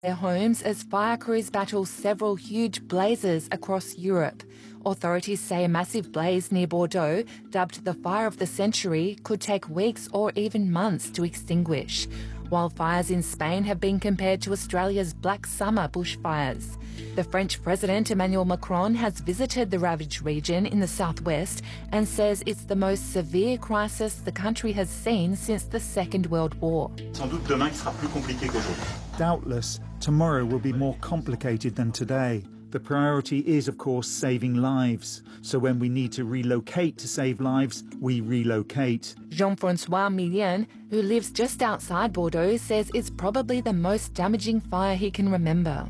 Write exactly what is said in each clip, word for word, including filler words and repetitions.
their homes as fire crews battle several huge blazes across Europe. Authorities say a massive blaze near Bordeaux, dubbed the fire of the century, could take weeks or even months to extinguish. Wildfires in Spain have been compared to Australia's Black Summer bushfires. The French President Emmanuel Macron has visited the ravaged region in the southwest and says it's the most severe crisis the country has seen since the Second World War. Sans doute demain il sera plus compliqué qu'aujourd'hui. Doubtless, tomorrow will be more complicated than today. The priority is, of course, saving lives. So when we need to relocate to save lives, we relocate. Jean-Francois Millien, who lives just outside Bordeaux, says it's probably the most damaging fire he can remember.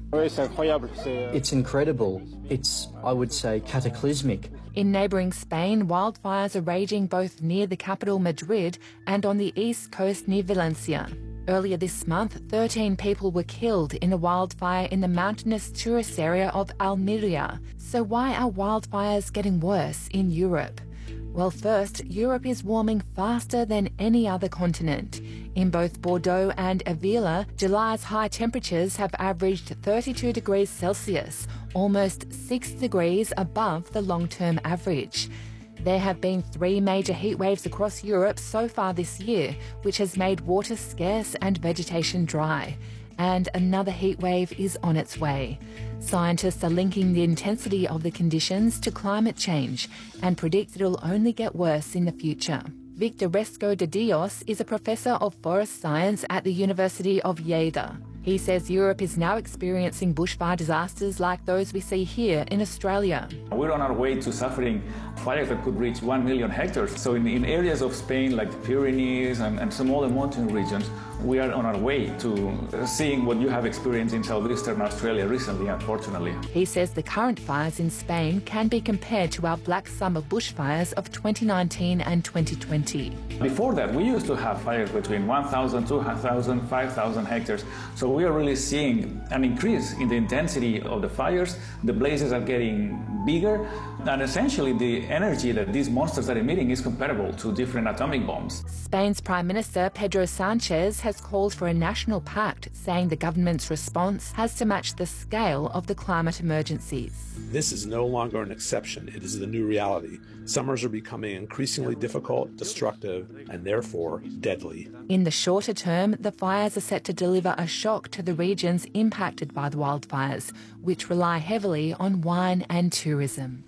It's incredible. It's, I would say, cataclysmic. In neighbouring Spain, wildfires are raging both near the capital Madrid and on the east coast near Valencia. Earlier this month, thirteen people were killed in a wildfire in the mountainous tourist area of Almeria. So why are wildfires getting worse in Europe? Well, first, Europe is warming faster than any other continent. In both Bordeaux and Avila, July's high temperatures have averaged thirty-two degrees Celsius, almost six degrees above the long-term average. There have been three major heat waves across Europe so far this year, which has made water scarce and vegetation dry. And another heat wave is on its way. Scientists are linking the intensity of the conditions to climate change and predict it'll only get worse in the future. Victor Resco de Dios is a professor of forest science at the University of Lleida. He says Europe is now experiencing bushfire disasters like those we see here in Australia. We're on our way to suffering fires that could reach one million hectares. So in, in areas of Spain like the Pyrenees and, and some other mountain regions, we are on our way to seeing what you have experienced in southeastern Australia recently, unfortunately. He says the current fires in Spain can be compared to our Black Summer bushfires of twenty nineteen and twenty twenty. Before that, we used to have fires between one thousand, two thousand, five thousand hectares. So we are really seeing an increase in the intensity of the fires. The blazes are getting bigger, and essentially the energy that these monsters are emitting is comparable to different atomic bombs. Spain's Prime Minister Pedro Sanchez has called for a national pact, saying the government's response has to match the scale of the climate emergencies. This is no longer an exception. It is the new reality. Summers are becoming increasingly difficult, destructive, and therefore deadly. In the shorter term, the fires are set to deliver a shock to the regions impacted by the wildfires, which rely heavily on wine and tourism.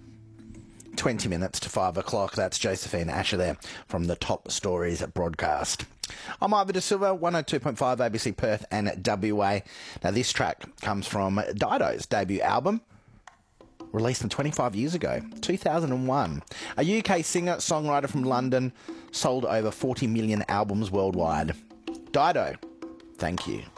twenty minutes to five o'clock. That's Josephine Asher there from the Top Stories broadcast. I'm Ivor De Silva, one oh two point five A B C Perth and W A. Now, this track comes from Dido's debut album, released twenty-five years ago, two thousand one. A U K singer-songwriter from London, sold over forty million albums worldwide. Dido, thank you.